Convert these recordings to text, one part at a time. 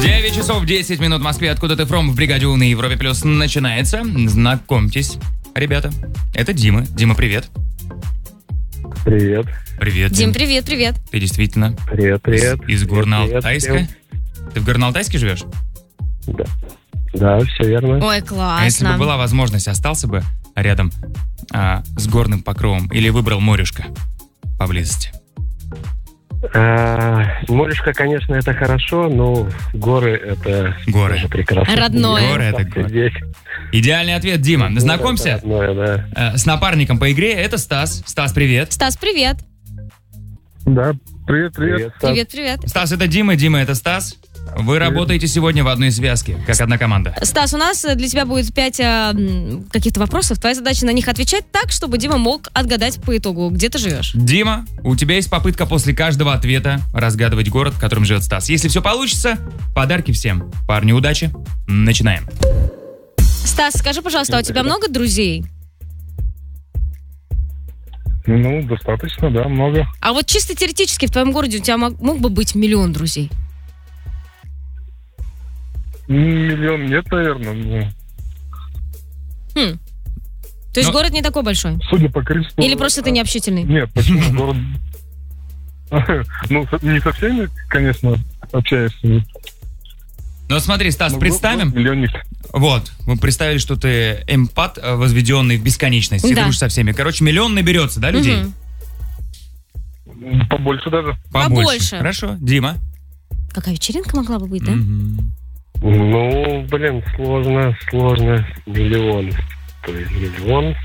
9 часов 10 минут в Москве. Откуда ты фром в бригаде У на Европе Плюс начинается. Знакомьтесь, ребята. Это Дима. Дима, привет. Привет. Привет, Дим, привет. Ты действительно Привет. из Горно-Алтайска? Ты в Горно-Алтайске живешь? Да, все верно. Ой, А если бы классно. была возможность, остался бы рядом с горным покровом или выбрал морюшко поблизости? Морешко, конечно, это хорошо, но горы это Горы. тоже прекрасно. Родное. Горы это горы. Здесь. Идеальный ответ, Дима. Знакомься Родное, да. с напарником по игре. Это Стас. Стас, привет. Стас, привет. Да, привет. Стас. Привет. Стас, это Дима. Дима, это Стас. Вы работаете сегодня в одной связке, как одна команда. Стас, у нас для тебя будет 5 каких-то вопросов. Твоя задача на них отвечать так, чтобы Дима мог отгадать по итогу, где ты живешь. Дима, у тебя есть попытка после каждого ответа разгадывать город, в котором живет Стас. Если все получится, подарки всем. Парни, удачи. Начинаем. Стас, скажи, пожалуйста, а у тебя много друзей? Ну, достаточно, да, много. А вот чисто теоретически в твоем городе у тебя мог бы быть 1 000 000 друзей? Миллион нет, наверное. То есть город не такой большой? Судя по количеству... Или просто ты необщительный? Нет, почему? Город... Ну, не со всеми, конечно, общаюсь. Ну смотри, Стас, Ну, представим. Миллионник. Вот, мы представили, что ты эмпат, возведенный в бесконечность. И Да. дружишь со всеми. Короче, 1 000 000 наберется, да, людей? Мгм. Побольше даже. Побольше. Хорошо. Дима? Какая вечеринка могла бы быть, да? Мгм. Ну, блин, сложно. Миллион. То есть миллион.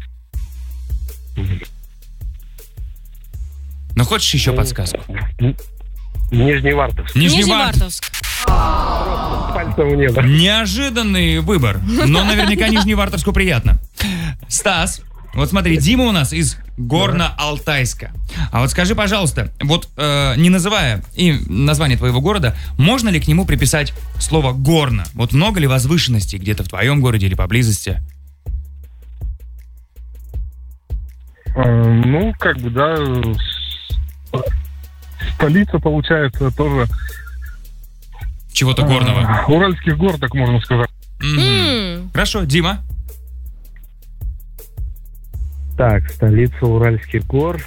Ну, хочешь еще подсказку? Нижневартовск. Нижневартовск. Пальцем в небо. Неожиданный выбор, но наверняка Нижневартовску приятно. Стас, вот смотри, Дима у нас из Горно-Алтайска. А вот скажи, пожалуйста, вот не называя и название твоего города, можно ли к нему приписать слово «горно»? Вот много ли возвышенностей где-то в твоем городе или поблизости? Ну, как бы, да, столица, получается, тоже... Чего-то горного. Уральских гор, так можно сказать. Мгм. Хорошо, Дима. Так, столица Уральских гор.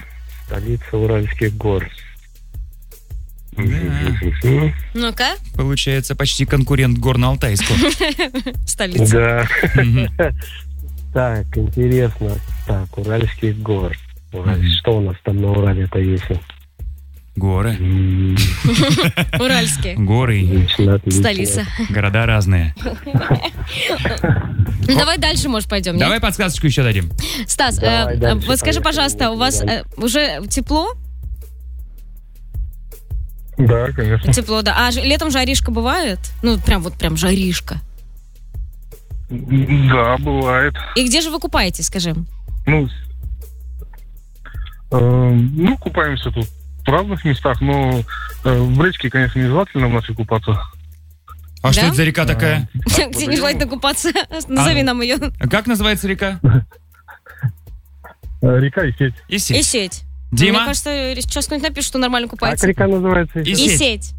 Ну-ка, Получается, почти конкурент Горно-Алтайску. столица. Да. Мгм. Так, интересно. Так, Уральских гор. Что у нас там на Урале-то есть? Горы. Уральские. Горы и Отлично. Столица. города разные. Ну, давай дальше, может, пойдем, нет? Давай подсказочку еще дадим. Стас, Давай дальше, вот скажи, поехали. пожалуйста, у вас уже тепло? Да, конечно. Тепло, да. А летом жаришка бывает? Ну, прям жаришка. Да, бывает. И где же вы купаетесь, скажи? Ну, купаемся тут в разных местах, но в речке, конечно, нежелательно в нашей купаться. А Да? что это за река такая? Где нежелательно купаться? Назови нам ее. Как называется река? Река и сеть. Исеть. И сеть. Дима? Мне кажется, сейчас кто-нибудь напишет, что нормально Как купается. река называется? И И сеть. сеть.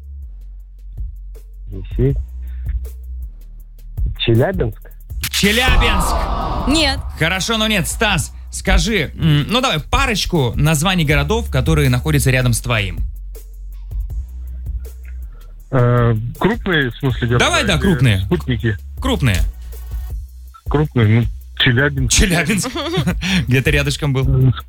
Сеть. Челябинск? Челябинск. Нет. Хорошо, но нет. Стас, скажи, ну давай парочку названий городов, которые находятся рядом с твоим. Крупные, в смысле, города? Давай, да, или крупные. Спутники. Крупные. Крупные, ну, Челябинск. Челябинск. Где-то рядышком был.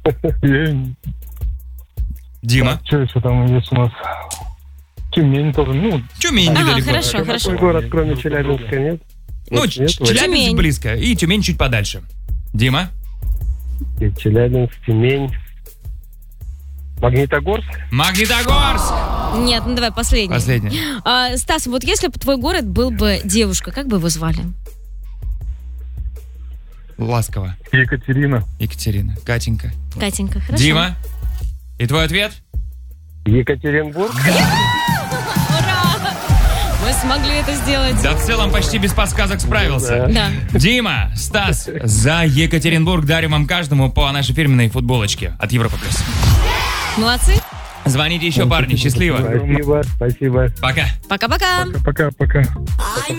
Дима. Что еще там есть у нас? Тюмень тоже, ну... Тюмень Ага, недалеко. хорошо. Какой город, кроме Челябинска, нет? Ну, Вот нет, Челябинск Тюмень. близко. И Тюмень чуть подальше. Дима. Челябинск, Тюмень. Магнитогорск? Магнитогорск. Нет, ну давай последний. Последний. Стас, вот если бы твой город был бы девушка, как бы его звали? Ласково. Екатерина. Екатерина. Катенька. Катенька, хорошо. Дима. И твой ответ? Екатеринбург? Ура! Мы смогли это сделать. Да в целом почти без подсказок справился. Да. Дима, Стас, за Екатеринбург дарим вам каждому по нашей фирменной футболочке от Европа+. Молодцы. Звоните еще, парни. Счастливо. Спасибо. Пока. Пока-пока. Пока-пока.